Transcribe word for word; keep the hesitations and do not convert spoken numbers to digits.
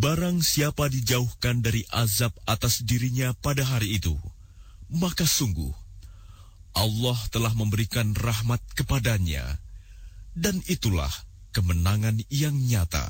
Barang siapa dijauhkan dari azab atas dirinya pada hari itu, maka sungguh Allah telah memberikan rahmat kepadanya, dan itulah kemenangan yang nyata.